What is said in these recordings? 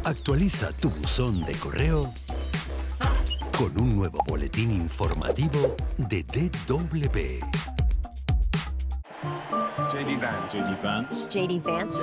Actualiza tu buzón de correo con un nuevo boletín informativo de DW. JD Vance. JD Vance. JD Vance.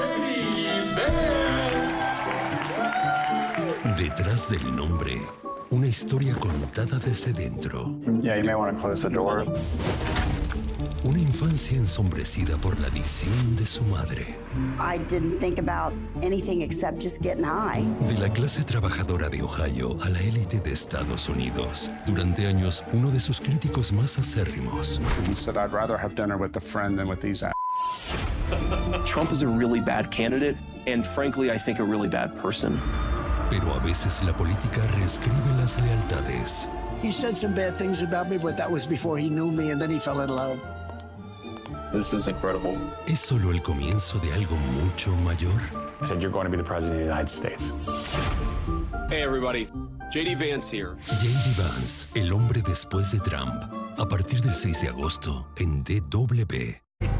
Detrás del nombre, una historia contada desde dentro. Yeah, you may want to close the door. Una infancia ensombrecida por la adicción de su madre. I didn't think about anything except just getting high. De la clase trabajadora de Ohio a la élite de Estados Unidos. Durante años, uno de sus críticos más acérrimos. He said, I'd rather have dinner with a friend than with these assholes. Trump is a really bad candidate, and frankly, I think a really bad person. Pero a veces la política reescribe las lealtades. He said some bad things about me, but that was before he knew me, and then he fell in love. This is incredible. ¿Es solo el comienzo de algo mucho mayor? I said, you're going to be the president of the United States. Hey everybody, JD Vance here. JD Vance, el hombre después de Trump. A partir del 6 de agosto en DW.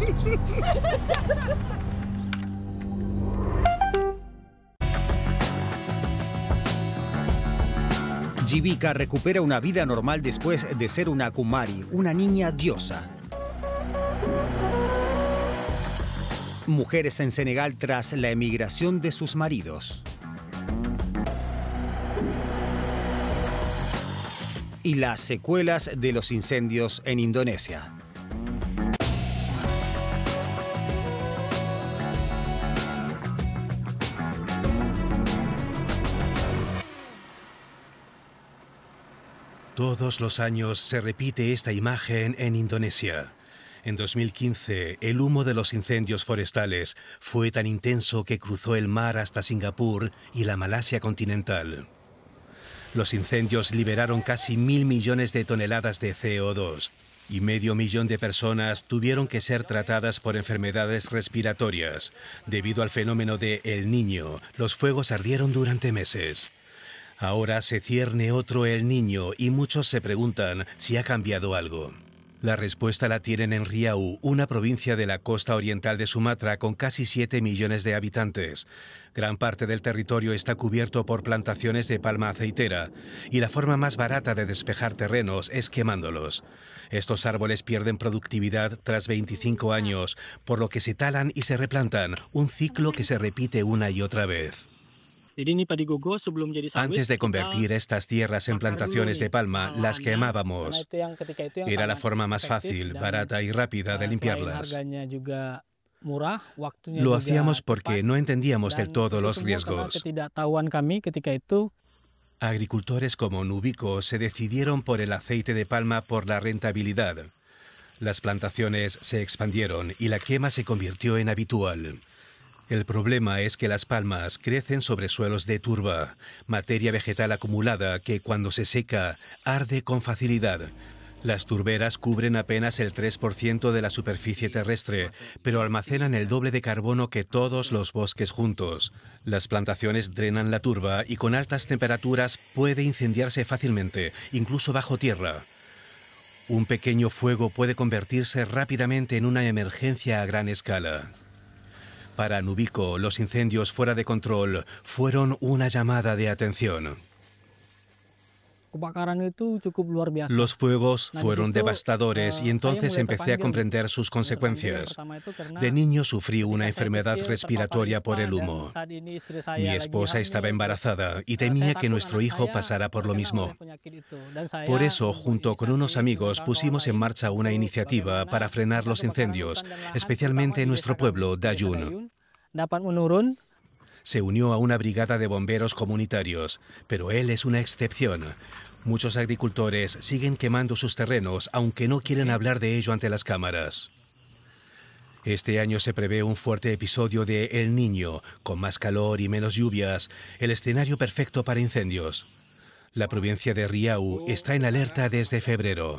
Jivika recupera una vida normal después de ser una Kumari, una niña diosa. Mujeres en Senegal tras la emigración de sus maridos. Y las secuelas de los incendios en Indonesia. Todos los años se repite esta imagen en Indonesia. En 2015, el humo de los incendios forestales fue tan intenso que cruzó el mar hasta Singapur y la Malasia continental. Los incendios liberaron casi 1.000 millones de toneladas de CO2 y 500.000 de personas tuvieron que ser tratadas por enfermedades respiratorias. Debido al fenómeno de El Niño, los fuegos ardieron durante meses. Ahora se cierne otro El Niño y muchos se preguntan si ha cambiado algo. La respuesta la tienen en Riau, una provincia de la costa oriental de Sumatra con casi 7 millones de habitantes. Gran parte del territorio está cubierto por plantaciones de palma aceitera y la forma más barata de despejar terrenos es quemándolos. Estos árboles pierden productividad tras 25 años, por lo que se talan y se replantan, un ciclo que se repite una y otra vez. Antes de convertir estas tierras en plantaciones de palma, las quemábamos. Era la forma más fácil, barata y rápida de limpiarlas. Lo hacíamos porque no entendíamos del todo los riesgos. Agricultores como Nubiko se decidieron por el aceite de palma por la rentabilidad. Las plantaciones se expandieron y la quema se convirtió en habitual. El problema es que las palmas crecen sobre suelos de turba, materia vegetal acumulada que cuando se seca arde con facilidad. Las turberas cubren apenas el 3% de la superficie terrestre, pero almacenan el doble de carbono que todos los bosques juntos. Las plantaciones drenan la turba y con altas temperaturas puede incendiarse fácilmente, incluso bajo tierra. Un pequeño fuego puede convertirse rápidamente en una emergencia a gran escala. Para Nubiko, los incendios fuera de control fueron una llamada de atención. Los fuegos fueron devastadores y entonces empecé a comprender sus consecuencias. De niño sufrí una enfermedad respiratoria por el humo. Mi esposa estaba embarazada y temía que nuestro hijo pasara por lo mismo. Por eso, junto con unos amigos, pusimos en marcha una iniciativa para frenar los incendios, especialmente en nuestro pueblo, Dayun. Se unió a una brigada de bomberos comunitarios, pero él es una excepción. Muchos agricultores siguen quemando sus terrenos, aunque no quieren hablar de ello ante las cámaras. Este año se prevé un fuerte episodio de El Niño, con más calor y menos lluvias, el escenario perfecto para incendios. La provincia de Riau está en alerta desde febrero.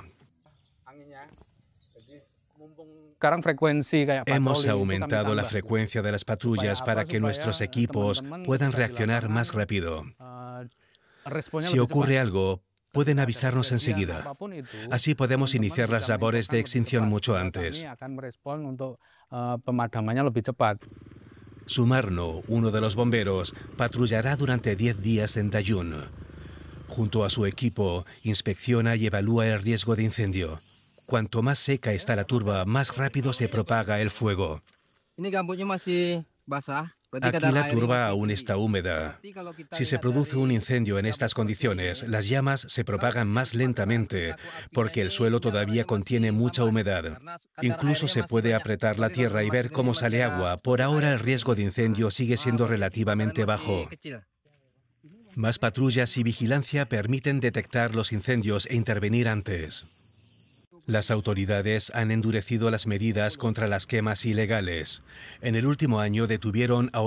Hemos aumentado la frecuencia de las patrullas para que nuestros equipos puedan reaccionar más rápido. Si ocurre algo, pueden avisarnos enseguida. Así podemos iniciar las labores de extinción mucho antes. Sumarno, uno de los bomberos, patrullará durante 10 días en Dayun. Junto a su equipo, inspecciona y evalúa el riesgo de incendio. Cuanto más seca está la turba, más rápido se propaga el fuego. Aquí la turba aún está húmeda. Si se produce un incendio en estas condiciones, las llamas se propagan más lentamente porque el suelo todavía contiene mucha humedad. Incluso se puede apretar la tierra y ver cómo sale agua. Por ahora el riesgo de incendio sigue siendo relativamente bajo. Más patrullas y vigilancia permiten detectar los incendios e intervenir antes. Las autoridades han endurecido las medidas contra las quemas ilegales. En el último año detuvieron a